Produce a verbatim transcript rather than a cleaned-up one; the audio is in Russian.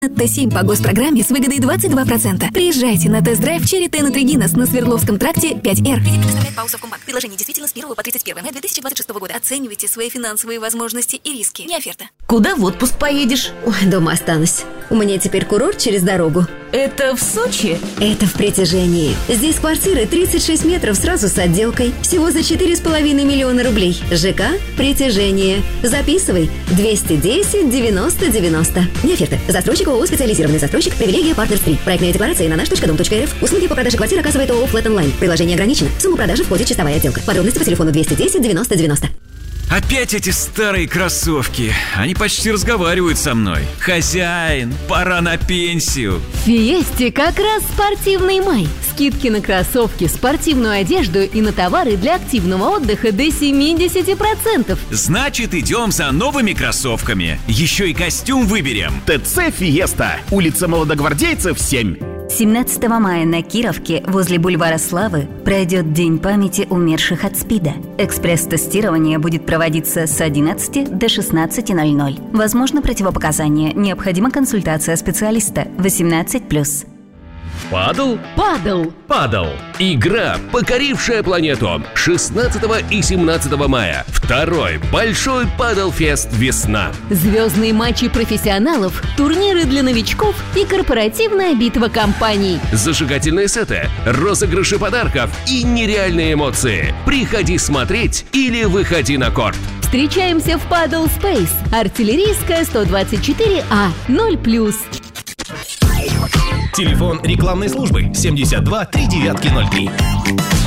тэ семь по госпрограмме с выгодой двадцать два процента. Приезжайте на тест-драйв Cherry тэ Нотригинос на Свердловском тракте пять эр. Кредит предоставляет ПАО «Совкомбанк». Предложение действительно с первого по тридцать первое мая две тысячи двадцать шестого года. Оценивайте свои финансовые возможности и риски. Не оферта. Куда в отпуск поедешь? Ой, дома останусь. У меня теперь курорт через дорогу. Это в Сочи? Это в Притяжении. Здесь квартиры тридцать шесть метров сразу с отделкой. Всего за четыре с половиной миллиона рублей. ЖК «Притяжение». Записывай. двести десять девяносто девяносто. Не оферта. Застройщик ООО «Специализированный застройщик». Привилегия Partners три. Проектная декларация на наш точка дом точка эр эф. Услуги по продаже квартир оказывает ООО «Флэт Онлайн». Приложение ограничено. Сумма продажи входит чистовая отделка. Подробности по телефону двести десять девяносто девяносто. Опять эти старые кроссовки. Они почти разговаривают со мной. Хозяин, пора на пенсию. В Фиесте как раз спортивный май. Скидки на кроссовки, спортивную одежду и на товары для активного отдыха до семьдесят процентов. Значит, идем за новыми кроссовками. Еще и костюм выберем. ТЦ «Фиеста». Улица Молодогвардейцев, семь. семнадцатого мая на Кировке возле бульвара Славы пройдет День памяти умерших от СПИДа. Экспресс-тестирование будет проводиться с одиннадцати до шестнадцати ноль-ноль. Возможно противопоказания. Необходима консультация специалиста. восемнадцать плюс. Падал? Падал! Падал. Игра, покорившая планету. шестнадцатого и семнадцатого мая. Второй большой Падал-фест «Весна». Звездные матчи профессионалов, турниры для новичков и корпоративная битва компаний. Зажигательные сеты, розыгрыши подарков и нереальные эмоции. Приходи смотреть или выходи на корт. Встречаемся в Падал Спейс. Артиллерийская сто двадцать четыре А, ноль плюс. Телефон рекламной службы семьдесят два три девятки ноль три.